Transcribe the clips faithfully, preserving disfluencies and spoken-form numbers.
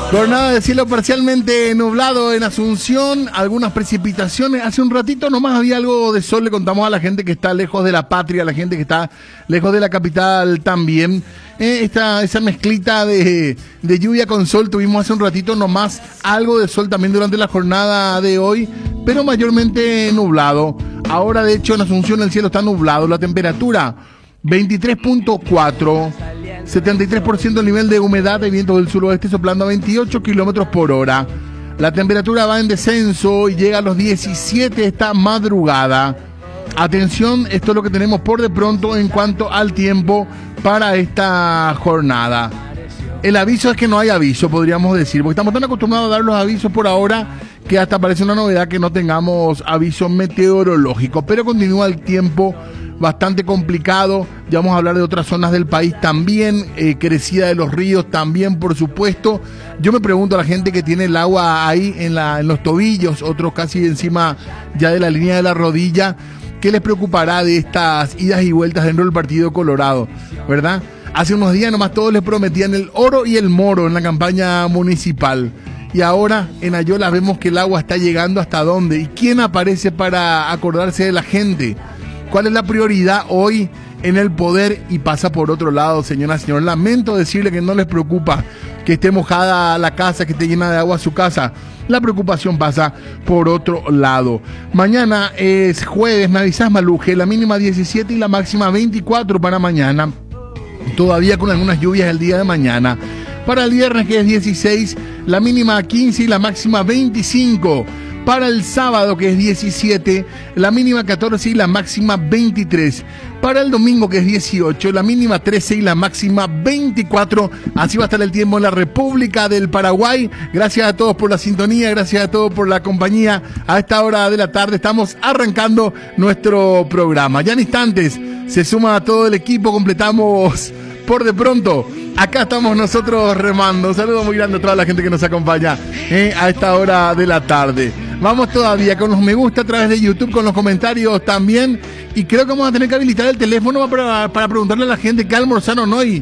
Jornada de cielo parcialmente nublado en Asunción, algunas precipitaciones. Hace un ratito nomás había algo de sol, le contamos a la gente que está lejos de la patria, a la gente que está lejos de la capital también. Eh, esta, esa mezclita de, de lluvia con sol, tuvimos hace un ratito nomás algo de sol también durante la jornada de hoy, pero mayormente nublado. Ahora de hecho en Asunción el cielo está nublado, la temperatura veintitrés punto cuatro, setenta y tres por ciento el nivel de humedad, de viento del suroeste soplando a veintiocho kilómetros por hora. La temperatura va en descenso y llega a los diecisiete esta madrugada. Atención, esto es lo que tenemos por de pronto en cuanto al tiempo para esta jornada. El aviso es que no hay aviso, podríamos decir, porque estamos tan acostumbrados a dar los avisos por ahora que hasta parece una novedad que no tengamos aviso meteorológico, pero continúa el tiempo bastante complicado. Ya vamos a hablar de otras zonas del país también, eh, crecida de los ríos también, por supuesto. Yo me pregunto a la gente que tiene el agua ahí en, la, en los tobillos, otros casi encima ya de la línea de la rodilla, ¿qué les preocupará de estas idas y vueltas dentro del Partido Colorado? ¿Verdad? Hace unos días nomás todos les prometían el oro y el moro en la campaña municipal. Y ahora en Ayolas vemos que el agua está llegando hasta dónde. ¿Y quién aparece para acordarse de la gente? ¿Cuál es la prioridad hoy en el poder? Y pasa por otro lado, señora, señor. Lamento decirle que no les preocupa que esté mojada la casa, que esté llena de agua su casa. La preocupación pasa por otro lado. Mañana es jueves, me avisás, Maluje, la mínima diecisiete y la máxima veinticuatro para mañana. Todavía con algunas lluvias el día de mañana. Para el viernes, que es dieciséis, la mínima quince y la máxima veinticinco. Para el sábado, que es diecisiete, la mínima catorce y la máxima veintitrés. Para el domingo, que es dieciocho, la mínima trece y la máxima veinticuatro. Así va a estar el tiempo en la República del Paraguay. Gracias a todos por la sintonía, gracias a todos por la compañía. A esta hora de la tarde estamos arrancando nuestro programa. Ya en instantes se suma a todo el equipo, completamos por de pronto. Acá estamos nosotros remando. Un saludo muy grande a toda la gente que nos acompaña eh, a esta hora de la tarde. Vamos todavía con los me gusta a través de YouTube, con los comentarios también. Y creo que vamos a tener que habilitar el teléfono para, para preguntarle a la gente qué almorzaron hoy.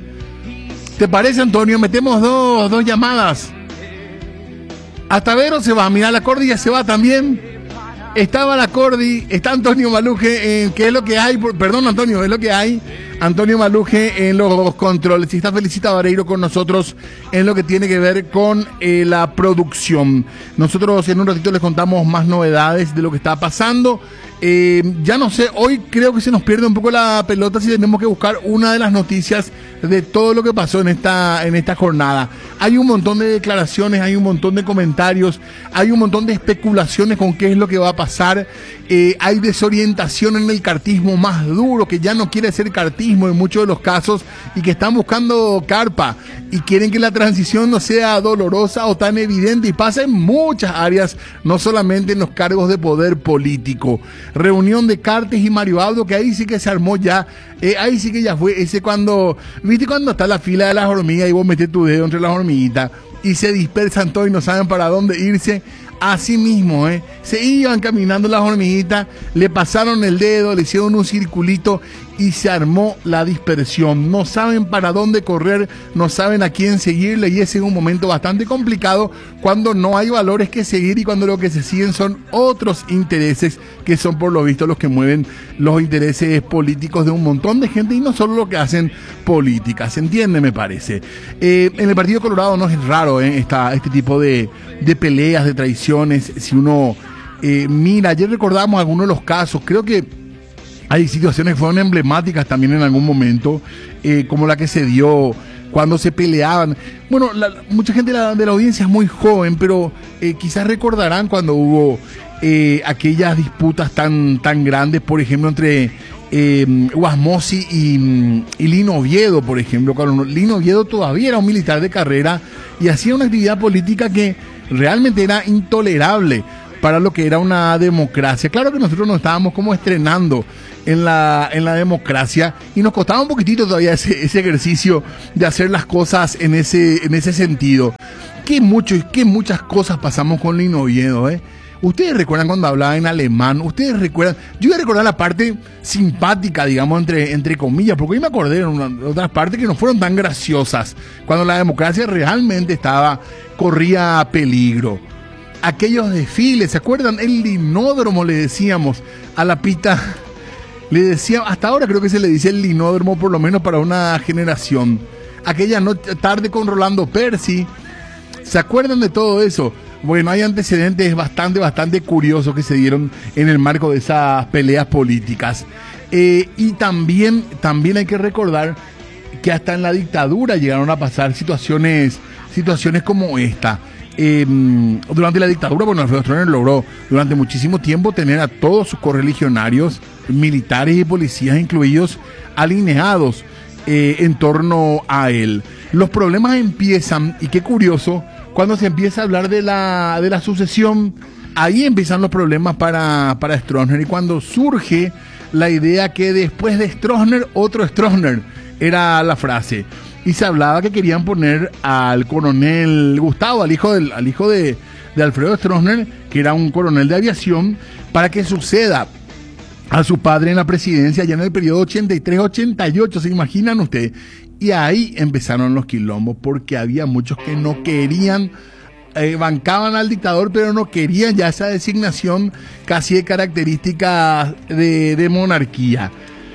¿Te parece, Antonio? Metemos dos, dos llamadas. Hasta Vero se va. Mira, la Cordi ya se va también. Estaba la Cordi, está Antonio Maluje, en qué es lo que hay. Por, perdón, Antonio, es lo que hay. Antonio Maluje en los controles. Y está Felicita Vareiro con nosotros en lo que tiene que ver con eh, la producción. Nosotros en un ratito les contamos más novedades de lo que está pasando. Eh, ya no sé, hoy creo que se nos pierde un poco la pelota si tenemos que buscar una de las noticias de todo lo que pasó en esta, en esta jornada. Hay un montón de declaraciones, hay un montón de comentarios, hay un montón de especulaciones con qué es lo que va a pasar. Eh, hay desorientación en el cartismo más duro, que ya no quiere ser cartismo en muchos de los casos y que están buscando carpa y quieren que la transición no sea dolorosa o tan evidente, y pasa en muchas áreas, no solamente en los cargos de poder político. Reunión de Cartes y Mario Aldo, que ahí sí que se armó ya, eh, ahí sí que ya fue ese cuando, viste cuando está la fila de las hormigas y vos metés tu dedo entre las hormiguitas y se dispersan todos y no saben para dónde irse. Así mismo, ¿eh? Se iban caminando las hormiguitas, le pasaron el dedo, le hicieron un circulito y se armó la dispersión. No saben para dónde correr, no saben a quién seguirle, y ese es un momento bastante complicado cuando no hay valores que seguir y cuando lo que se siguen son otros intereses que son por lo visto los que mueven los intereses políticos de un montón de gente y no solo lo que hacen política. ¿Se entiende? Me parece. Eh, en el Partido Colorado no es raro ¿eh? Esta, este tipo de, de peleas, de traiciones. Si uno eh, mira, ayer recordamos algunos de los casos, creo que hay situaciones que fueron emblemáticas también en algún momento, eh, como la que se dio cuando se peleaban. Bueno, la, mucha gente de la, de la audiencia es muy joven, pero eh, quizás recordarán cuando hubo eh, aquellas disputas tan, tan grandes, por ejemplo, entre eh, Guasmosi y, y Lino Oviedo, por ejemplo. Cuando Lino Oviedo todavía era un militar de carrera y hacía una actividad política que realmente era intolerable para lo que era una democracia. Claro que nosotros nos estábamos como estrenando en la, en la democracia y nos costaba un poquitito todavía ese, ese ejercicio de hacer las cosas en ese, en ese sentido. Qué mucho, qué muchas cosas pasamos con Lino Oviedo, ¿eh? Ustedes recuerdan cuando hablaba en alemán, ustedes recuerdan, yo voy a recordar la parte simpática, digamos, entre, entre comillas, porque hoy me acordé de una- otras partes que no fueron tan graciosas, cuando la democracia realmente estaba, corría a peligro. Aquellos desfiles, ¿se acuerdan? El linódromo le decíamos a la pista, le decía, hasta ahora creo que se le dice el linódromo, por lo menos para una generación. Aquella noche, tarde con Rolando Percy, ¿se acuerdan de todo eso? Bueno, hay antecedentes bastante, bastante curiosos que se dieron en el marco de esas peleas políticas. Eh, y también, también hay que recordar que hasta en la dictadura llegaron a pasar situaciones, situaciones como esta. Eh, durante la dictadura, bueno, Alfredo Stroessner logró durante muchísimo tiempo tener a todos sus correligionarios, militares y policías incluidos, alineados eh, en torno a él. Los problemas empiezan, y qué curioso, cuando se empieza a hablar de la, de la sucesión, ahí empiezan los problemas para, para Stroessner, y cuando surge la idea que después de Stroessner, otro Stroessner, era la frase. Y se hablaba que querían poner al coronel Gustavo, al hijo, del, al hijo de, de Alfredo Stroessner, que era un coronel de aviación, para que suceda a su padre en la presidencia ya en el periodo ochenta y tres ochenta y ocho, ¿se imaginan ustedes? Y ahí empezaron los quilombos, porque había muchos que no querían, eh, bancaban al dictador, pero no querían ya esa designación casi de características de, de monarquía.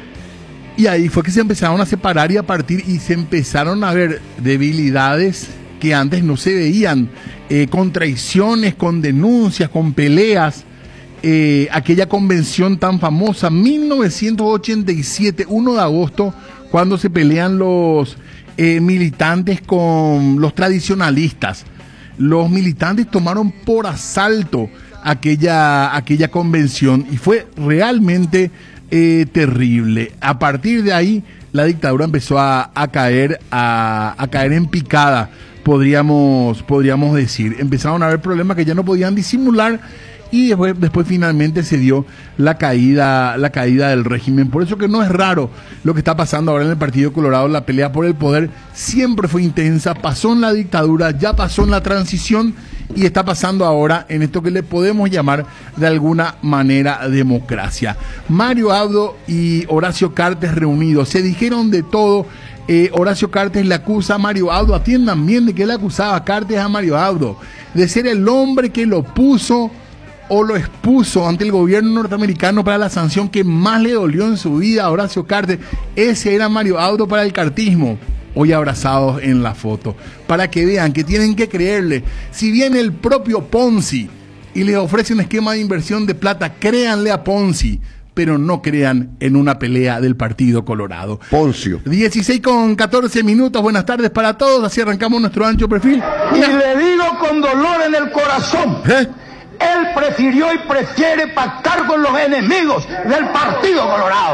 Y ahí fue que se empezaron a separar y a partir, y se empezaron a ver debilidades que antes no se veían, eh, con traiciones, con denuncias, con peleas. Eh, aquella convención tan famosa, mil novecientos ochenta y siete, primero de agosto, cuando se pelean los eh, militantes con los tradicionalistas. Los militantes tomaron por asalto aquella, aquella convención y fue realmente eh, terrible. A partir de ahí, la dictadura empezó a, a caer a, a caer en picada, podríamos, podríamos decir. Empezaron a haber problemas que ya no podían disimular. Y después, después finalmente se dio la caída, la caída del régimen. Por eso que no es raro lo que está pasando ahora en el Partido Colorado. La pelea por el poder siempre fue intensa, pasó en la dictadura, ya pasó en la transición y está pasando ahora en esto que le podemos llamar de alguna manera democracia. Mario Abdo y Horacio Cartes reunidos, se dijeron de todo. Eh, Horacio Cartes le acusa a Mario Abdo, atiendan bien de que le acusaba a Cartes a Mario Abdo, de ser el hombre que lo puso o lo expuso ante el gobierno norteamericano para la sanción que más le dolió en su vida a Horacio Cartes. Ese era Mario Abdo para el cartismo. Hoy abrazados en la foto, para que vean que tienen que creerle. Si viene el propio Ponzi y les ofrece un esquema de inversión de plata, créanle a Ponzi, pero no crean en una pelea del Partido Colorado. Poncio. dieciséis con catorce minutos, buenas tardes para todos, así arrancamos nuestro ancho perfil. Y le digo con dolor en el corazón, ¿Eh? él prefirió y prefiere pactar con los enemigos del Partido Colorado.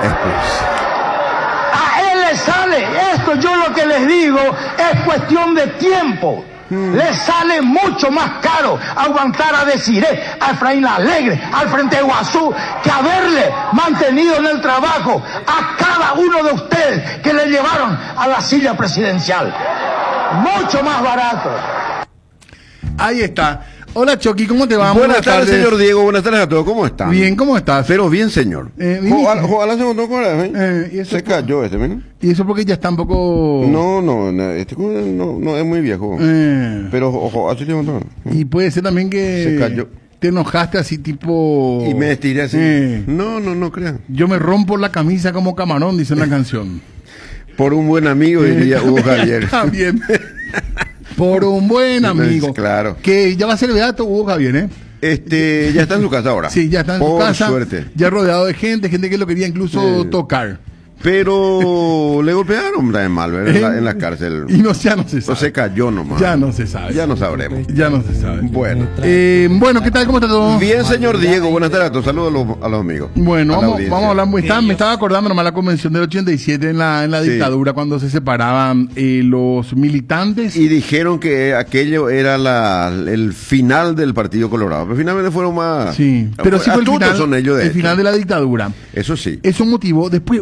A él le sale, esto yo lo que les digo es cuestión de tiempo. Le sale mucho más caro aguantar a Desiré, a Efraín Alegre, al Frente Guazú, que haberle mantenido en el trabajo a cada uno de ustedes que le llevaron a la silla presidencial. Mucho más barato. Ahí está. Hola Chucky, ¿cómo te va? Buenas, Buenas tardes, tardes, señor Diego. Buenas tardes a todos. ¿Cómo están? Bien, ¿cómo estás? Pero bien, señor. Eh, ojalá, ojalá se montó con él, ¿eh? eh, ¿y eso se cayó este, ¿no? Y eso porque ya está un poco... No, no, no, este no, no es muy viejo. Eh. Pero ojo, así le montó. Y puede ser también que... Se cayó. Te enojaste así tipo... Y me estiré así. Eh. No, no, no crean. Yo me rompo la camisa como camarón, dice una canción. Por un buen amigo, diría Hugo Javier. También. Por un buen amigo. Claro. Que ya va a ser beato Hugo Javier, ¿eh? Este, ya está en su casa ahora. Sí, ya está en Por su casa. Suerte. Ya rodeado de gente, gente que lo quería incluso eh. tocar. Pero le golpearon también mal, ¿verdad? En, la, en la cárcel. Y no, ya no se sabe. O se cayó nomás. Ya no se sabe. Ya no sabremos. Ya no se sabe. Bueno. Eh, bueno, ¿qué tal? ¿Cómo está todo? Bien, señor Diego. Buenas tardes a todos. Saludos a los, a los amigos. Bueno, a vamos, vamos a hablar muy... Está, me estaba acordando nomás la convención del ochenta y siete en la, en la Sí. dictadura, cuando se separaban eh, los militantes. Y dijeron que aquello era la, el final del Partido Colorado. Pero finalmente fueron más... Sí, pero sí fue el astutos final, son ellos de el hecho. final de la dictadura. Eso sí. Eso motivó, después hubo,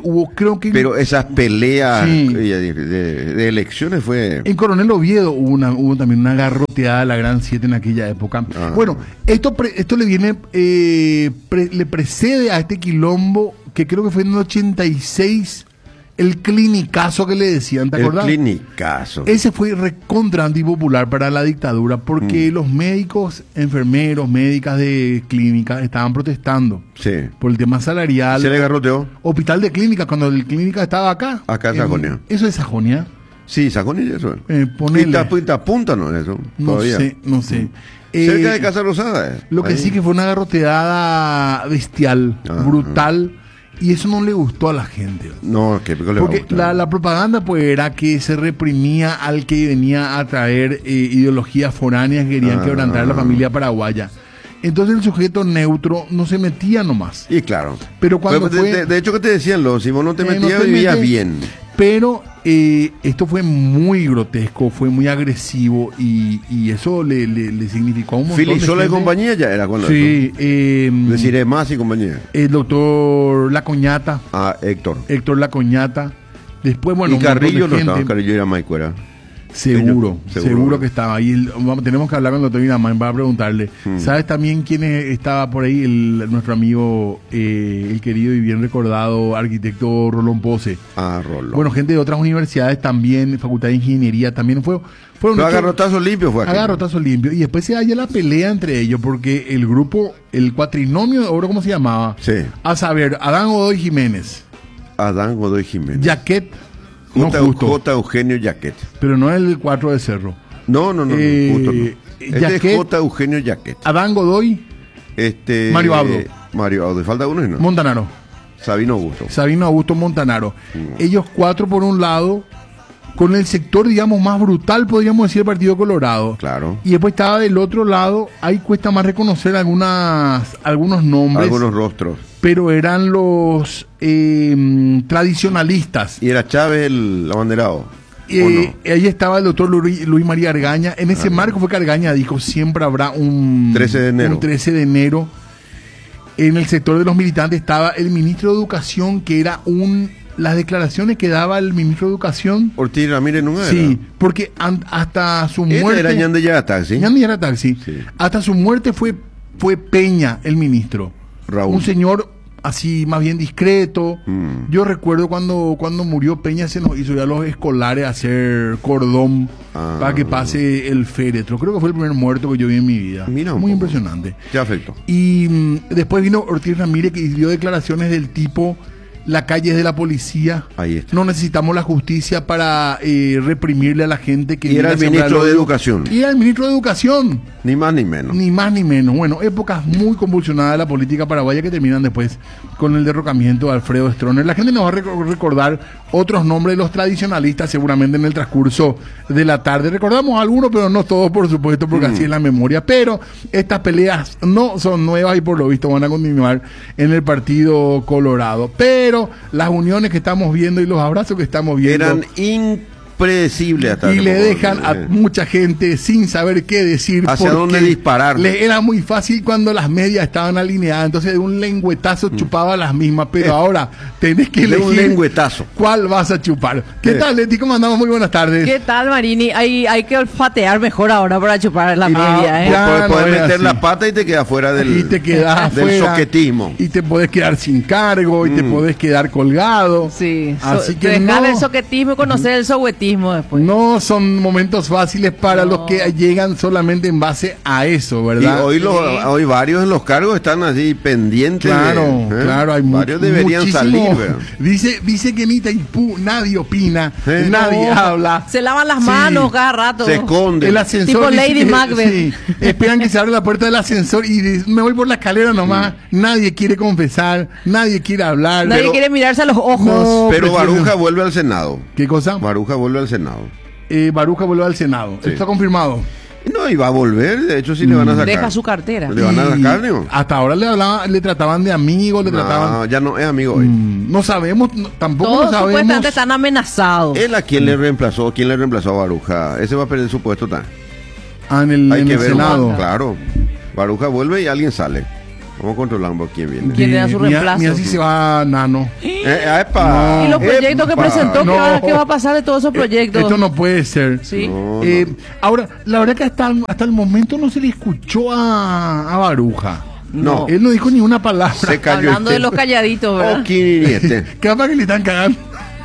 creo que... Pero esas peleas Sí. de, de- de elecciones fue... En Coronel Oviedo hubo, una, hubo también una garroteada de la Gran Siete en aquella época. Ah. Bueno, esto pre- esto le viene, eh, pre- le precede a este quilombo que creo que fue en el ochenta y seis, el clinicazo que le decían, ¿te El acordás? clinicazo. Ese fue recontra antipopular para la dictadura porque Mm. los médicos, enfermeros, médicas de clínica estaban protestando Sí. por el tema salarial. Se le garroteó. Hospital de clínica, cuando el clínica estaba acá. Acá en Sajonia. Eso es Sajonia. Sí, Sajonia eso. Eh, ponele. Pinta, pinta punta, ¿no? Eso. No todavía. sé, no sé. Cerca Eh, de Casa Rosada. eh. Lo que Ahí. sí que fue una garroteada bestial, Ajá. brutal, y eso no le gustó a la gente. No, que pico le va a Porque gustar. la, la propaganda pues era que se reprimía al que venía a traer eh, ideologías foráneas que querían Ah. quebrantar a la familia paraguaya. Entonces el sujeto neutro no se metía nomás. Y claro. Pero cuando de, fue- de- de hecho, que te decían, lo, si vos no te Eh, no metías, te vivías metes. bien. Pero eh, esto fue muy grotesco, fue muy agresivo y, y eso le, le- le significó un montón de Filisola y gente. compañía ya era cuando Sí, eh, eso. Deciré más y compañía. el doctor La Coñata, Ah, Héctor. Héctor La Coñata. Después, bueno, y un montón de Carrillo no gente. estaba, Carrillo era Maicuera. Seguro, Seguro. seguro, que estaba ahí. El- vamos, tenemos que hablar con el doctor Inamán para preguntarle. Hmm. ¿Sabes también quién es- estaba por ahí? El, nuestro amigo, eh, el querido y bien recordado arquitecto Rolón Pose. Ah, Rolo. Bueno, gente de otras universidades también, Facultad de Ingeniería también. Fue, fueron Pero hechos- agarrotazo limpio fue aquí. agarrotazo limpio. Y después se halla la pelea entre ellos porque el grupo, el cuatrinomio de oro, ¿cómo se llamaba? Sí. A saber, Adán Godoy Jiménez, Adán Godoy Jiménez. Jaquet, no J. justo, J. Eugenio Jaquet. pero no el cuatro de Cerro. No, no, no, no, Eh, justo no. Este Jaquet. es J. Eugenio Jaquet. Adán Godoy, Este, Mario Abdo. Mario Abdo. Falta uno y no. Montanaro. Sabino Augusto. Sabino Augusto Montanaro. Mm. Ellos cuatro por un lado, con el sector, digamos, más brutal, podríamos decir, el Partido Colorado. Claro. Y después estaba del otro lado, ahí cuesta más reconocer algunas, algunos nombres, Algunos rostros. pero eran los eh, tradicionalistas. Y era Chávez el abanderado. ¿O Eh, no? Ahí estaba el doctor Luis, Luis María Argaña. En ese marco fue que Argaña dijo, siempre habrá un trece de enero. un trece de enero. En el sector de los militantes estaba el ministro de Educación, que era un... Las declaraciones que daba el ministro de Educación... Ortiz Ramírez no era. Sí, porque an- hasta su Este muerte... era Ñande Yarataxi. Ñandi era taxi. Sí. Hasta su muerte fue, fue Peña, el ministro. Raúl. Un señor así más bien discreto. Mm. Yo recuerdo cuando, cuando murió Peña se nos hizo ya los escolares hacer cordón Ah. para que pase el féretro. Creo que fue el primer muerto que yo vi en mi vida. Mira un Muy poco. impresionante. Te afectó. Y mm, después vino Ortiz Ramírez que dio declaraciones del tipo: la calle es de la policía. Ahí está. No necesitamos la justicia para eh, reprimirle a la gente que Y era viene el a sembrar ministro de odio. Educación. Y era el ministro de Educación. Ni más ni menos. Ni más ni menos. Bueno, épocas muy convulsionadas de la política paraguaya que terminan después con el derrocamiento de Alfredo Stroessner. La gente nos va a rec- recordar otros nombres de los tradicionalistas seguramente en el transcurso de la tarde. Recordamos algunos, pero no todos, por supuesto, porque Mm. así es la memoria. Pero estas peleas no son nuevas y por lo visto van a continuar en el Partido Colorado. Pero las uniones que estamos viendo y los abrazos que estamos viendo... Eran impredecibles hasta y hace le poco. dejan a Eh. mucha gente sin saber qué decir. Hacia porque dónde disparar. Le era muy fácil cuando las medias estaban alineadas. Entonces de un lengüetazo chupaba las mismas. Pero Eh. ahora tenés que De elegir un lengüetazo. cuál vas a chupar. ¿Qué Eh. tal, Leti? ¿Cómo andamos? Muy buenas tardes. ¿Qué tal, Marini? Hay, hay que olfatear mejor ahora para chupar la Y- media, ¿eh? ya Puedes, no puedes es meter así. la pata y te quedas fuera del, y te quedás del afuera, soquetismo. y te podés quedar sin cargo y te Mm. podés quedar colgado. Sí, Así so- que dejar no, el soquetismo y conocer el sohuetismo después. no son momentos fáciles para No. los que llegan solamente en base a eso, Y ¿verdad? hoy, los, Sí. hoy varios en los cargos están así pendientes. Claro, de- ¿eh? claro, hay mu- varios deberían muchísimo- salir. ¿verdad? Dice, dice que en Itaipú nadie opina, ¿Eh? nadie No, habla. Se lavan las Sí. manos cada rato. Se esconden. El ascensor Tipo dice Lady que- Macbeth. sí, esperan que se abra la puerta del ascensor y de- me voy por la escalera nomás. Nadie quiere confesar, nadie quiere hablar. Nadie Pero- quiere mirarse a los ojos. No, Pero prefiero- Baruja vuelve al Senado. ¿Qué cosa? Baruja vuelve al Senado. Eh, Baruja vuelve al Senado. Sí. ¿Esto está confirmado? No, y va a volver. De hecho, sí le van a sacar. Deja su cartera. ¿Le van a Y sacar, no? hasta ahora le hablaban, le trataban de amigos, le trataban. No, ya no es amigo hoy. Mm, no sabemos, no- tampoco Todos lo sabemos. supuestamente están amenazados. Él a quién le reemplazó, quién le reemplazó a Baruja. Ese va a perder su puesto también. Ah, en el, Hay en que el ver. Senado. Claro. Baruja vuelve y alguien sale. Vamos controlando quién viene. ¿Quién era su Mira- reemplazo? Mira si se va Nano. Eh, epa, Y los proyectos que epa. presentó, ¿qué, No. va, qué va a pasar de todos esos proyectos? Esto no puede ser. Sí. No, Eh, no. ahora, la verdad que hasta, hasta el momento no se le escuchó a, a Baruja. No. Él no dijo ni una palabra. Se cayó Hablando este. de los calladitos, ¿verdad? Oh, quién y este. Capaz que le están cagando.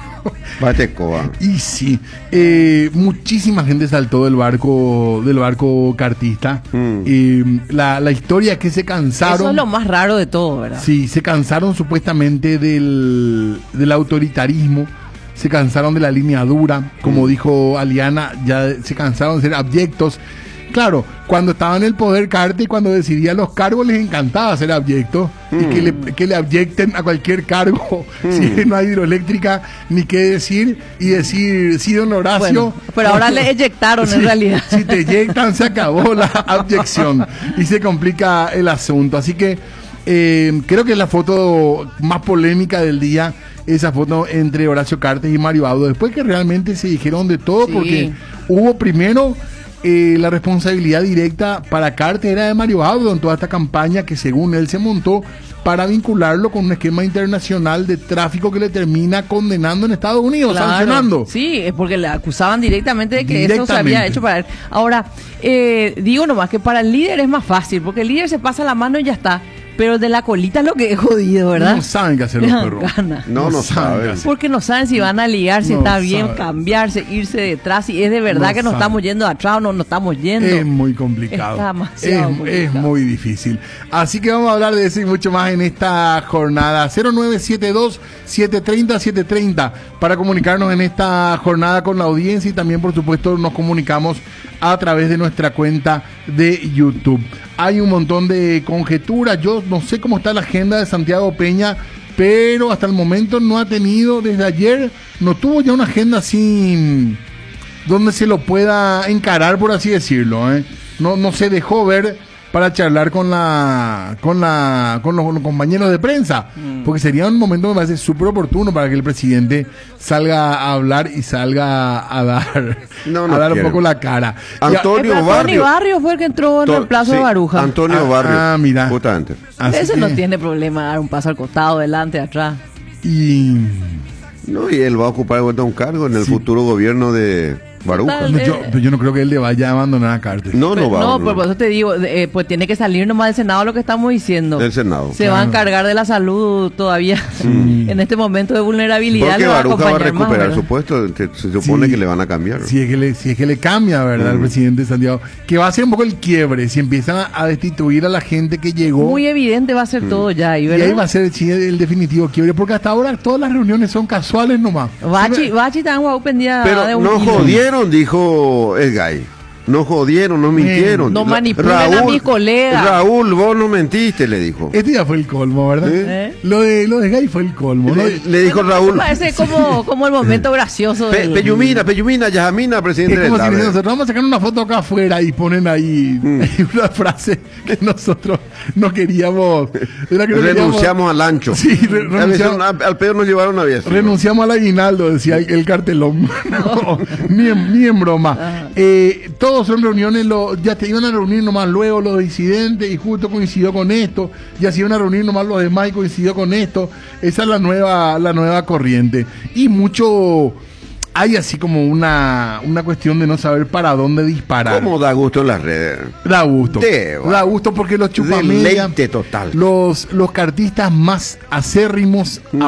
Bate coba. Y sí, eh, muchísima gente saltó del barco del barco cartista. Mm. Eh, la, la historia es que se cansaron. Eso es lo más raro de todo, ¿verdad? Sí, se cansaron supuestamente del, del autoritarismo, se cansaron de la línea dura, como dijo Aliana, ya se cansaron de ser abyectos. Claro, cuando estaba en el poder Carte y cuando decidía los cargos les encantaba ser abyectos y que le, que le abyecten a cualquier cargo, si no hay hidroeléctrica ni qué decir y decir, sí, don Horacio. Bueno, pero ahora le eyectaron en Sí, realidad. Si te eyectan, se acabó la abyección y se complica el asunto. Así que eh, creo que es la foto más polémica del día, esa foto entre Horacio Cartes y Mario Abdo. Después que realmente se dijeron de todo, Sí. porque hubo primero eh, la responsabilidad directa para Cartes era de Mario Abdo en toda esta campaña que según él se montó para vincularlo con un esquema internacional de tráfico que le termina condenando en Estados Unidos, Claro. sancionando. Sí, es porque le acusaban directamente de que eso se había Directamente. hecho para él. Ahora, eh, digo nomás que para el líder es más fácil, porque el líder se pasa la mano y ya está. Pero de la colita es lo que es jodido, ¿verdad? No saben qué hacer Le los dan perros. ganas. No, no saben sabe. qué hacer. Porque no saben si van a ligar, si No está bien, saben. cambiarse, irse detrás, si es de verdad No que nos saben. estamos yendo atrás o no nos estamos yendo. Es muy complicado. Está demasiado es, complicado. es muy difícil. Así que vamos a hablar de eso y mucho más en esta jornada. cero nueve siete dos, siete tres cero, siete tres cero para comunicarnos en esta jornada con la audiencia y también, por supuesto, nos comunicamos a través de nuestra cuenta de YouTube. Hay un montón de conjeturas. Yo no sé cómo está la agenda de Santiago Peña, pero hasta el momento no ha tenido, desde ayer, no tuvo ya una agenda así donde se lo pueda encarar, por así decirlo, ¿eh? No, no se dejó ver para charlar con la con la con los, los compañeros de prensa, Mm. porque sería un momento que me parece súper oportuno para que el presidente salga a hablar y salga a dar No, no a dar un quiere. poco la cara. Antonio Eh, pero Tony Barrio. Barrio fue el que entró en To- reemplazo sí, de Baruja. Antonio Ah, Barrio. ah, mira. Justamente. Así Ese que- no tiene problema dar un paso al costado, adelante, atrás. y No, y él va a ocupar de vuelta un cargo en el Sí. futuro gobierno de Baruja. Total. no, yo, Eh, pero yo no creo que él le vaya a abandonar a Cartes. No, no va. no, no. pues por eso te digo, eh, pues tiene que salir nomás del Senado lo que estamos diciendo. Del Senado. Se va a Claro. encargar de la salud todavía en este momento de vulnerabilidad. Porque le va a Baruja va a acompañar más, recuperar ¿verdad? su puesto. Se, se supone Sí. que le van a cambiar. Si es que le, si es que le cambia, ¿verdad? El Mm. presidente de Santiago. Que va a ser un poco el quiebre. Si empiezan a, a destituir a la gente que llegó. Muy evidente va a ser todo ya ahí, y ¿verdad? ahí va a ser sí, el definitivo quiebre. Porque hasta ahora todas las reuniones son casuales nomás. Bachi, Bachi tan guau pendía Pero de un no hilo. jodieron, dijo el gay. No jodieron, no mintieron. no Ra- manipulen a mis colegas. Raúl, vos no mentiste, le dijo. Este ya fue el colmo, ¿verdad? ¿Sí? ¿Eh? Lo de lo de Gay fue el colmo. ¿no? Le, le dijo Bueno, Raúl. me parece como, como el momento gracioso. Pe- del- Peyumina, Peyumina, Yajamina, presidente Es del como si TABE. nosotros vamos a sacar una foto acá afuera y ponen ahí Mm. una frase que nosotros no queríamos. Era que no queríamos- Renunciamos al ancho. Sí, re- A veces renunciamos- al, al pedo nos llevaron una vez. Renunciamos al aguinaldo, decía el cartelón. No, ni, en, ni en broma. Eh, todos son reuniones, lo, ya te iban a reunir nomás luego los disidentes y justo coincidió con esto. Ya se iban a reunir nomás los demás y coincidió con esto. Esa es la nueva, la nueva corriente. Y mucho... Hay así como una, una cuestión de no saber para dónde disparar. ¿Cómo da gusto en las redes? Da gusto. De- Da gusto porque los chupamedias, Deleite total. los, los cartistas más acérrimos